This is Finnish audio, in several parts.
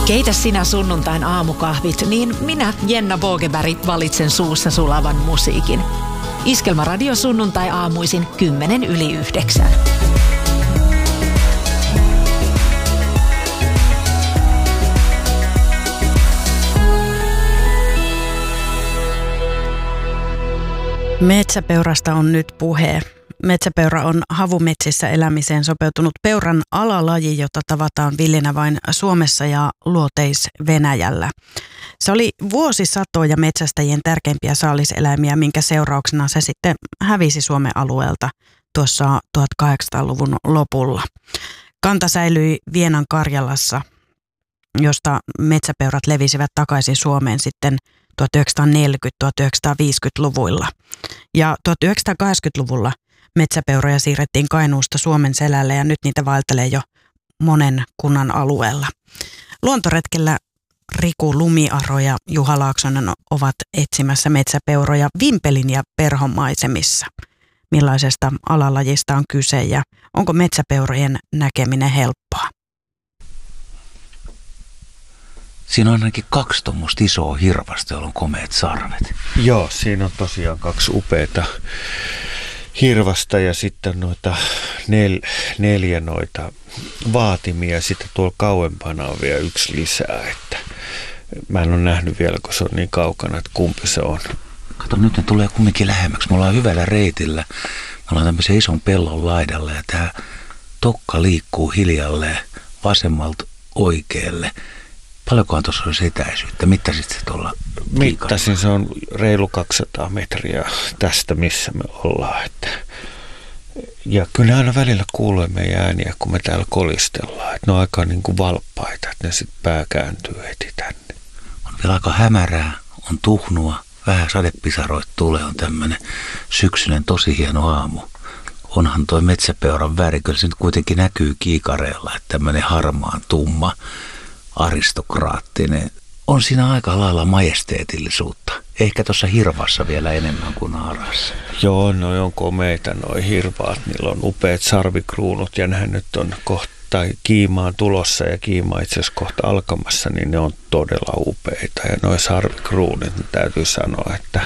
Keitä sinä sunnuntain aamukahvit, niin minä, Jenna Bogeberg, valitsen suussa sulavan musiikin. Iskelmäradio sunnuntai aamuisin 8:10. Metsäpeurasta on nyt puhe. Metsäpeura on havumetsissä elämiseen sopeutunut peuran alalaji, jota tavataan villinä vain Suomessa ja Luoteis-Venäjällä. Se oli vuosisatoja metsästäjien tärkeimpiä saaliseläimiä, minkä seurauksena se sitten hävisi Suomen alueelta tuossa 1800-luvun lopulla. Kanta säilyi Vienan Karjalassa, josta metsäpeurat levisivät takaisin Suomeen sitten 1940-1950-luvuilla. Ja 1980-luvulla metsäpeuroja siirrettiin Kainuusta Suomen selälle ja nyt niitä vaeltelee jo monen kunnan alueella. Luontoretkellä Riku Lumiaro ja Juha Laaksonen ovat etsimässä metsäpeuroja Vimpelin ja Perhon maisemissa. Millaisesta alalajista on kyse ja onko metsäpeurojen näkeminen helppoa? Siinä on ainakin 2 tuommoista isoa hirvasta, joilla on komeat sarvet. Joo, siinä on tosiaan 2 upeata hirvasta ja sitten noita 4 noita vaatimia. Sitten tuolla kauempana on vielä 1 lisää. Että mä en ole nähnyt vielä, kun se on niin kaukana, että kumpi se on. Kato, nyt ne tulee kumminkin lähemmäksi. Me ollaan hyvällä reitillä. Me ollaan tämmöisen ison pellon laidalla ja tämä tokka liikkuu hiljalleen vasemmalta oikealle. Paljonkohan tuossa olisi etäisyyttä? Mittasit se tuolla? Mittasin, se on reilu 200 metriä tästä, missä me ollaan. Ja kyllä ne aina välillä kuulee meidän ääniä, kun me täällä kolistellaan. Että ne on aika niin kuin valppaita, että ne sitten pää kääntyy heti tänne. On vielä aika hämärää, on tuhnua, vähän sadepisaroita tulee, on tämmöinen syksyinen tosi hieno aamu. Onhan toi metsäpeuran väri, kyllä se nyt kuitenkin näkyy kiikareella, että tämmöinen harmaan tumma, aristokraattinen. On siinä aika lailla majesteetillisuutta. Ehkä tuossa hirvassa vielä enemmän kuin naarassa. Joo, noi on komeita noi hirvaat. Niillä on upeat sarvikruunut ja nehän nyt on kohta kiimaan tulossa ja kiima itse asiassa kohta alkamassa, niin ne on todella upeita. Ja noi sarvikruunit, niin täytyy sanoa, että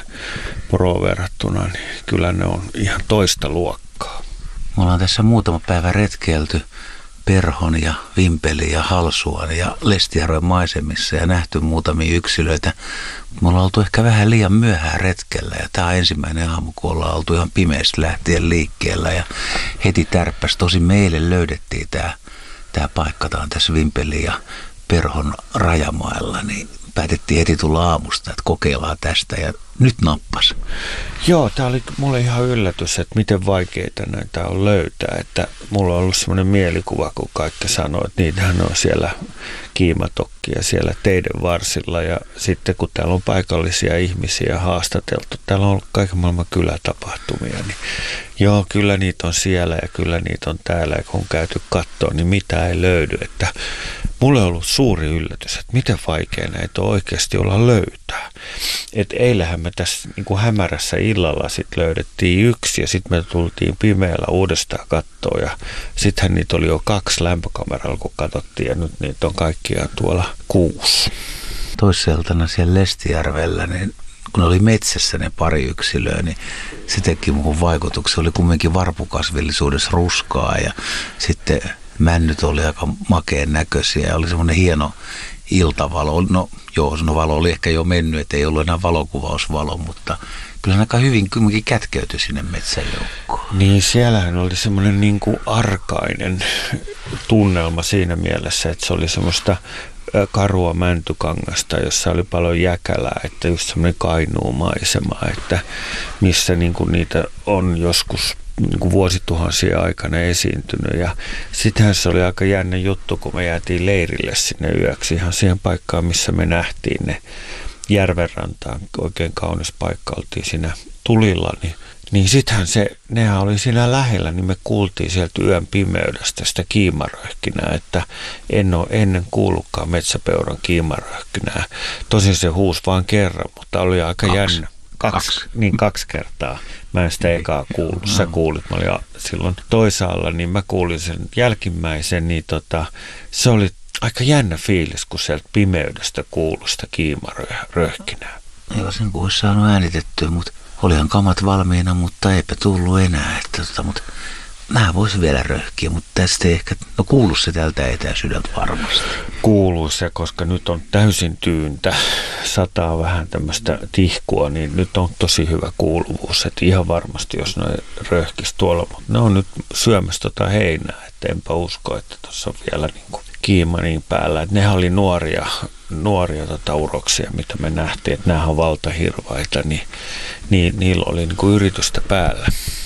pro verrattuna, niin kyllä ne on ihan toista luokkaa. Me ollaan tässä muutama päivä retkeilty Perhon ja Vimpelin ja Halsuan ja Lestijärven maisemissa ja nähty muutamia yksilöitä. Me ollaan oltu ehkä vähän liian myöhään retkellä ja tämä on ensimmäinen aamu, kun ollaan oltu ihan pimeästä lähtien liikkeellä ja heti tärppäs. Tosin meille löydettiin tämä paikka, tämä on tässä Vimpelin ja Perhon rajamailla, niin päätettiin heti tulla aamusta, että kokeillaan tästä ja nyt nappas. Joo, tämä oli mulle ihan yllätys, että miten vaikeita näitä on löytää. Että mulla on ollut semmoinen mielikuva, kun kaikki sanoo, että niitähän on siellä kiimatokkia siellä teiden varsilla. Ja sitten kun täällä on paikallisia ihmisiä haastateltu, täällä on ollut kaiken maailman kylätapahtumia, niin joo, kyllä niitä on siellä ja kyllä niitä on täällä. Ja kun on käyty katsoa, niin mitä ei löydy. Että mulle on ollut suuri yllätys, että miten vaikea näitä on oikeasti olla löytää. Että eilähän me tässä niin kuin hämärässä illalla sitten löydettiin 1 ja sitten me tultiin pimeällä uudestaan kattoon ja sittenhän niitä oli jo 2 lämpökameralla, kun katsottiin ja nyt niitä on kaikkiaan tuolla 6. Toisseltana siellä Lestijärvellä, niin kun oli metsässä ne pari yksilöä, niin se teki muuhun vaikutuksen. Se oli kumminkin varpukasvillisuudessa ruskaa ja sitten männyt oli aika makeen näköisiä ja oli semmoinen hieno iltavalo. No joo, no valo oli ehkä jo mennyt, että ei ollut enää valokuvausvalo, mutta kyllä se aika hyvin kumminkin kätkeytyi sinne metsäjoukkoon. Niin, siellähän oli semmoinen niin kuin arkainen tunnelma siinä mielessä, että se oli semmoista karua mäntykangasta, jossa oli paljon jäkälää, että just semmoinen kainuumaisema, että missä niin kuin niitä on joskus niin kuin vuosituhansia aikana esiintynyt. Ja sittenhän se oli aika jännä juttu, kun me jäätiin leirille sinne yöksi ihan siihen paikkaan, missä me nähtiin ne järvenrantaan. Oikein kaunis paikka, oltiin siinä tulilla, niin sittenhän nehän oli siinä lähellä, niin me kuultiin sieltä yön pimeydestä sitä kiimaröhkinää, että en ole ennen kuullutkaan metsäpeuran kiimaröhkinää. Tosin se huusi vain kerran, mutta oli aika jännä. Kaksi kertaa. Mä en sitä ekaa kuullut. Sä kuulit, mä olin silloin toisaalla, niin mä kuulin sen jälkimmäisen, niin se oli aika jännä fiilis, kun sieltä pimeydestä kuului sitä kiimaröhkinää. Joo, sen kun olisi saanut äänitettyä, mutta olihan kamat valmiina, mutta eipä tullut enää. Mutta nämä voisi vielä röhkiä, mutta tästä ei ehkä, kuulu se tältä etäisyydeltä varmasti. Kuuluu se, koska nyt on täysin tyyntä, sataa vähän tämmöistä tihkua, niin nyt on tosi hyvä kuuluvuus. Että ihan varmasti, jos ne röhkisi tuolla, mutta ne on nyt syömässä heinää, että enpä usko, että tuossa on vielä niin kuin kiima niin päällä. Että nehän oli nuoria uroksia, mitä me nähtiin, että nämähän on valtahirvaita, niin niillä oli niin kuin yritystä päällä.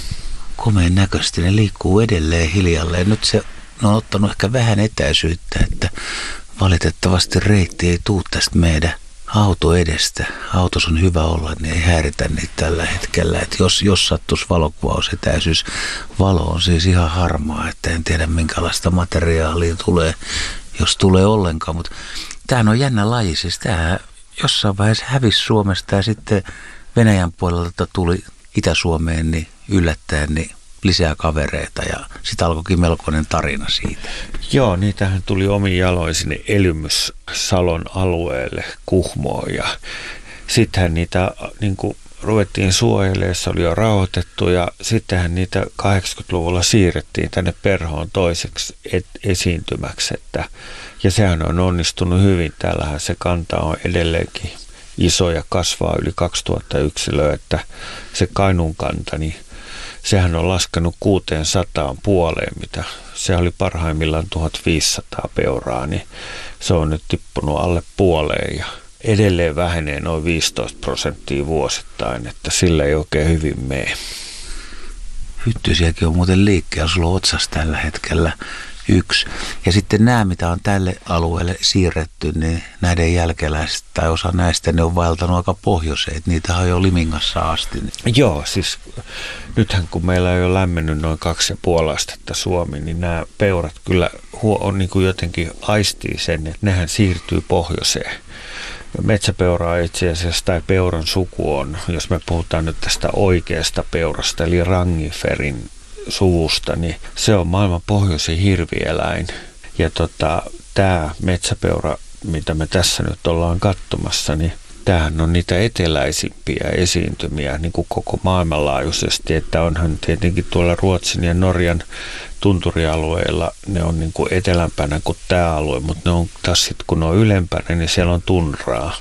Komeen näköisesti ne liikkuu edelleen hiljalleen. Nyt se on ottanut ehkä vähän etäisyyttä, että valitettavasti reitti ei tule tästä meidän auto edestä. Autossa on hyvä olla, niin ei häiritä niitä tällä hetkellä. Että jos sattuisi valokuvausetäisyys, valo on siis ihan harmaa, että en tiedä minkälaista materiaalia tulee, jos tulee ollenkaan. Mutta tämähän on jännä laji, siis tämä jossain vaiheessa hävisi Suomesta ja sitten Venäjän puolelta tuli Itä-Suomeen niin yllättäen niin lisää kavereita ja sitten alkoikin melkoinen tarina siitä. Joo, niitähän tuli omin jaloin sinne Elymys-Salon alueelle Kuhmoon ja sittenhän niitä niin kuin ruvettiin suojelemaan, se oli jo rauhoitettu ja sittenhän niitä 80-luvulla siirrettiin tänne Perhoon toiseksi esiintymäksi. Ja sehän on onnistunut hyvin, täällähän se kanta on edelleenkin iso ja kasvaa yli 2000 yksilöä, että se Kainuun kanta, niin sehän on laskenut 600 puoleen, mitä se oli parhaimmillaan 1500 peuraa, niin se on nyt tippunut alle puoleen ja edelleen vähenee noin 15% vuosittain, että sillä ei oikein hyvin mene. Hyttysiäkin on muuten liikkeellä, sulla on otsassa tällä hetkellä 1. Ja sitten nämä, mitä on tälle alueelle siirretty, niin näiden jälkeläiset tai osa näistä, ne on vaeltanut aika pohjoiseen. Niitä on jo Limingassa asti. Joo, siis nythän kun meillä ei ole lämmennyt noin 2,5 astetta Suomi, niin nämä peurat kyllä on niin kuin jotenkin aistii sen, että nehän siirtyy pohjoiseen. Metsäpeura itse asiassa tai peuran suku on, jos me puhutaan nyt tästä oikeasta peurasta, eli rangiferin suvusta, niin se on maailman pohjoisin hirvieläin. Ja tämä metsäpeura, mitä me tässä nyt ollaan katsomassa, niin tämähän on niitä eteläisimpiä esiintymiä niin kuin koko maailmanlaajuisesti, että onhan tietenkin tuolla Ruotsin ja Norjan tunturialueilla, ne on niin kuin etelämpänä kuin tämä alue, mutta ne on taas sitten, kun ne on ylempänä, niin siellä on tundraa.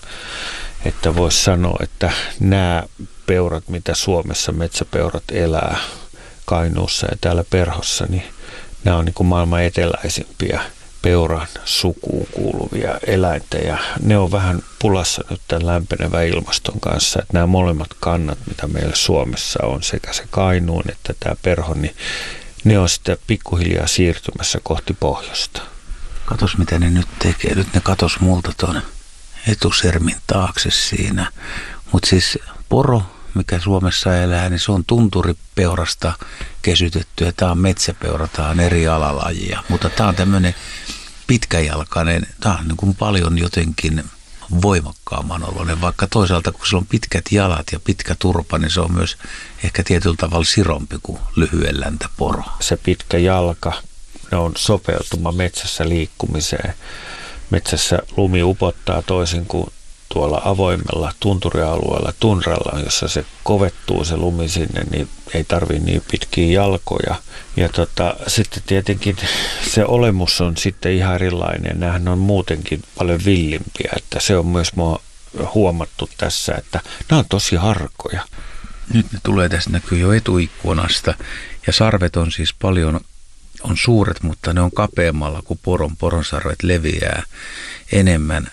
Että voisi sanoa, että nämä peurat, mitä Suomessa metsäpeurat elää Kainuussa ja täällä Perhossa, niin nämä on niin kuin maailman eteläisimpiä peuran sukuun kuuluvia eläintä ja ne on vähän pulassa nyt tämän lämpenevän ilmaston kanssa, että nämä molemmat kannat, mitä meillä Suomessa on, sekä se Kainuun että tämä Perho, niin ne on sitten pikkuhiljaa siirtymässä kohti pohjoista. Katos mitä ne nyt tekee. Nyt ne katos multa tuon etusermin taakse siinä. Mutta siis poro, mikä Suomessa elää, niin se on tunturipeurasta kesytetty ja tämä on metsäpeura, tämä on eri alalajia. Mutta tämä on tämmöinen pitkäjalkainen, tämä on niin kuin paljon jotenkin voimakkaamman oloinen, vaikka toisaalta kun sillä on pitkät jalat ja pitkä turpa, niin se on myös ehkä tietyllä tavalla sirompi kuin lyhyelläntä poro. Se pitkä jalka, ne on sopeutuma metsässä liikkumiseen. Metsässä lumi upottaa toisin kuin tuolla avoimella tunturialueella, tundralla, jossa se kovettuu se lumi sinne, niin ei tarvitse niin pitkiä jalkoja. Ja sitten tietenkin se olemus on sitten ihan erilainen. Nämähän on muutenkin paljon villimpiä, että se on myös huomattu tässä, että nämä on tosi harkoja. Nyt ne tulee tässä näkyy jo etuikkunasta ja sarvet on siis paljon, on suuret, mutta ne on kapeammalla kuin poronsarvet leviää enemmän.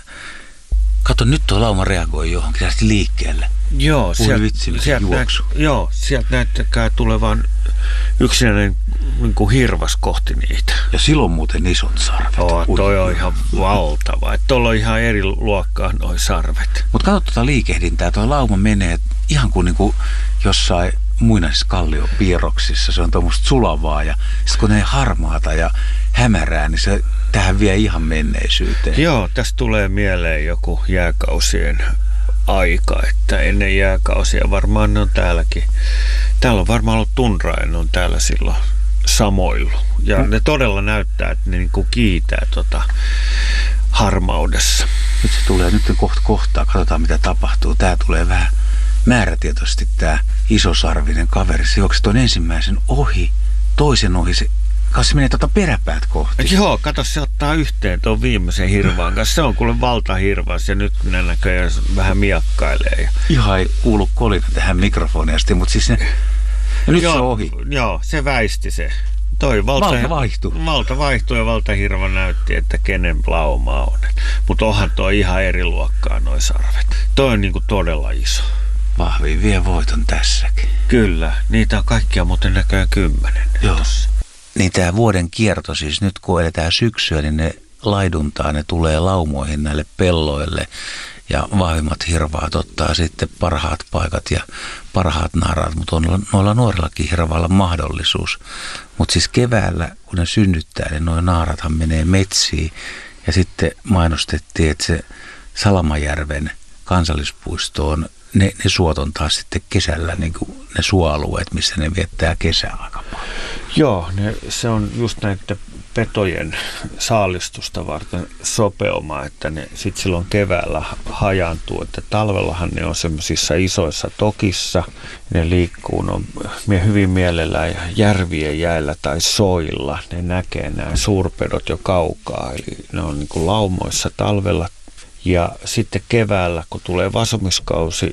Kato, nyt tuo lauma reagoi johonkin tästä liikkeelle. Joo, sieltä näyttäkää tulevan yksinäinen niin kuin hirvas kohti niitä. Ja silloin muuten isot sarvet. Toi on ihan valtava. Tuolla on ihan eri luokkaa noi sarvet. Mutta katso tuota liikehdintää. Tuo lauma menee ihan kuin niinku jossain muinaisissa kalliopiirroksissa. Se on tuommoista sulavaa ja sitten kun ne harmaata ja hämärää, niin se tähän vie ihan menneisyyteen. Joo, tästä tulee mieleen joku jääkausien aika, että ennen jääkausia varmaan ne on täälläkin. Täällä on varmaan ollut tundraa ja ne on täällä silloin samoillut. Ja ne todella näyttää, että ne niinku kiitää harmaudessa. Nyt se tulee nyt kohtaa, katsotaan mitä tapahtuu. Tää tulee vähän määrätietoisesti tää isosarvinen kaveri. Se juoksi tuon ensimmäisen ohi, toisen ohi, se menee peräpäät kohti. Joo, kato, se ottaa yhteen tuon viimeisen hirvaan kanssa. Se on kuule valtahirvas ja nyt ne näköjään vähän miakkailee. Ihan ei kuulu kolina tähän mikrofoniin asti, mutta siis ne... Ja nyt se on ohi. Joo, se väisti se. Valta vaihtui. Valta vaihtui ja valtahirva näytti, että kenen lauma on. Mutta onhan tuo ihan eri luokkaa noi sarvet. Toi on niinku todella iso. Vahvi vie voiton tässäkin. Kyllä, niitä on kaikkia muuten näköjään 10. Joo. Tossa. Niin tämä vuoden kierto siis nyt kun eletään syksyä, niin ne laiduntaa, ne tulee laumoihin näille pelloille. Ja vahvimmat hirvaat ottaa sitten parhaat paikat ja parhaat naaraat, mutta on noilla nuorillakin hirvailla mahdollisuus. Mutta siis keväällä, kun ne synnyttää, niin nuo naarathan menee metsiin. Ja sitten mainostettiin, että se Salamajärven kansallispuisto on, ne suot on taas sitten kesällä niin kuin ne suoalueet, missä ne viettää kesää aika paljon. Joo, se on just näiden petojen saalistusta varten sopeuma, että ne sitten silloin keväällä hajaantuu, että talvellahan ne on semmoisissa isoissa tokissa, ne liikkuu, ne on hyvin mielellään järvien jäillä tai soilla, ne näkee nämä suurpedot jo kaukaa, eli ne on niin kuin laumoissa talvella. Ja sitten keväällä, kun tulee vasumiskausi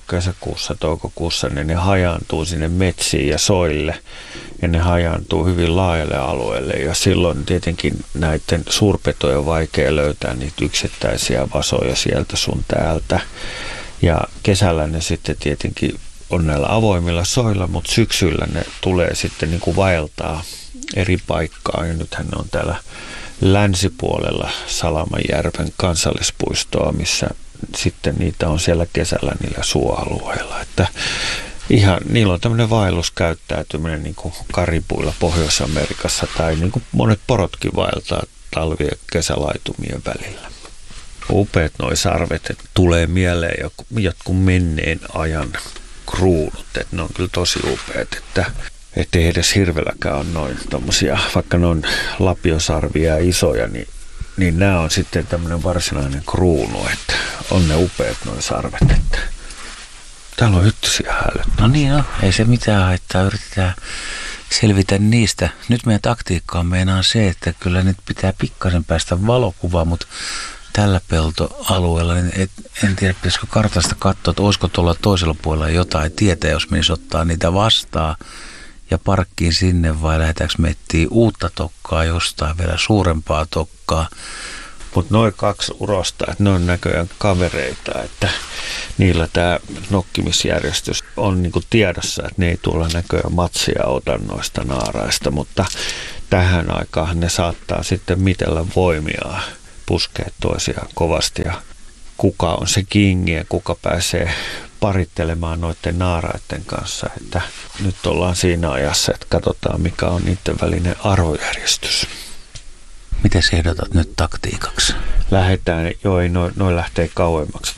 toukokuussa, niin ne hajaantuu sinne metsiin ja soille. Ja ne hajaantuu hyvin laajalle alueelle. Ja silloin tietenkin näiden suurpetojen on vaikea löytää niitä yksittäisiä vasoja sieltä sun täältä. Ja kesällä ne sitten tietenkin on näillä avoimilla soilla, mutta syksyllä ne tulee sitten niin kuin vaeltaa eri paikkaan. Ja nythän ne on täällä länsipuolella Salamajärven kansallispuistoa, missä sitten niitä on siellä kesällä niillä suoalueilla. Että ihan, niillä on tämmöinen vaelluskäyttäytyminen niin kuin karipuilla Pohjois-Amerikassa tai niin kuin monet porotkin vaeltaa talvi- ja kesälaitumien välillä. Upeat noi sarvet, että tulee mieleen jotkut menneen ajan kruunut, että ne on kyllä tosi upeat, että ettei edes hirvelläkään ole noin tommosia, vaikka ne on lapiosarvia ja isoja, niin nämä on sitten tämmöinen varsinainen kruunu, että on ne upeat noin sarvet. Että täällä on hyttysiä hälyttä. No niin, no, ei se mitään haittaa, yritetään selvitä niistä. Nyt meidän taktiikka on meinaan se, että kyllä nyt pitää pikkasen päästä valokuvaan, mutta tällä peltoalueella, niin en tiedä, pitäisikö kartasta katsoa, että olisiko tuolla toisella puolella jotain tietä, jos menisi ottaa niitä vastaan ja parkkiin sinne, vai lähdetäänkö me etsiä uutta tokkaa jostain, vielä suurempaa tokkaa. Mutta noin 2 urosta, että ne on näköjään kavereita, että niillä tämä nokkimisjärjestys on niinku tiedossa, että ne ei tuolla näköjään matsia ota noista naaraista, mutta tähän aikaan ne saattaa sitten mitellä voimiaan puskea toisiaan kovasti ja kuka on se kingi ja kuka pääsee parittelemaan noiden naaraiden kanssa, että nyt ollaan siinä ajassa, että katsotaan mikä on niiden välinen arvojärjestys. Miten ehdotat nyt taktiikaksi? Lähdetään, joo ei noin lähtee kauemmaksi